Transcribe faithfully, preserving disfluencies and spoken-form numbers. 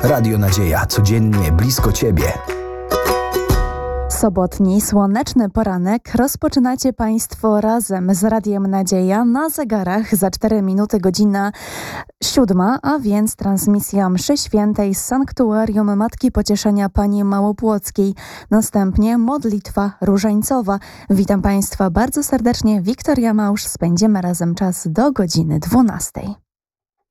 Radio Nadzieja, codziennie blisko Ciebie. Sobotni, słoneczny poranek rozpoczynacie Państwo razem z Radiem Nadzieja. Na zegarach za cztery minuty godzina siódma, a więc transmisja mszy świętej z sanktuarium Matki Pocieszenia Pani Małopłockiej. Następnie modlitwa różańcowa. Witam Państwa bardzo serdecznie. Wiktoria Małż. Spędzimy razem czas do godziny dwunastej.